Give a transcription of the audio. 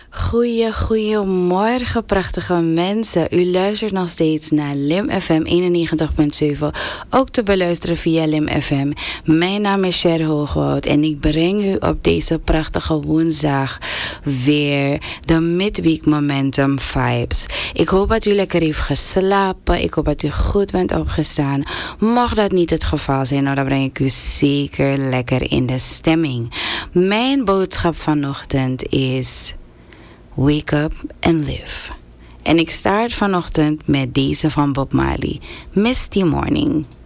Goedemorgen, prachtige mensen. U luistert nog steeds naar Lim FM 91.7. Ook te beluisteren via Lim FM. Mijn naam is Cher Hoogwoud en ik breng u op deze prachtige woensdag weer de Midweek Momentum Vibes. Ik hoop dat u lekker heeft geslapen. Ik hoop dat u goed bent opgestaan. Mocht dat niet het geval zijn, nou, dan breng ik u zeker lekker in de stemming. Mijn boodschap vanochtend is: wake up and live. En ik start vanochtend met deze van Bob Marley, Misty Morning.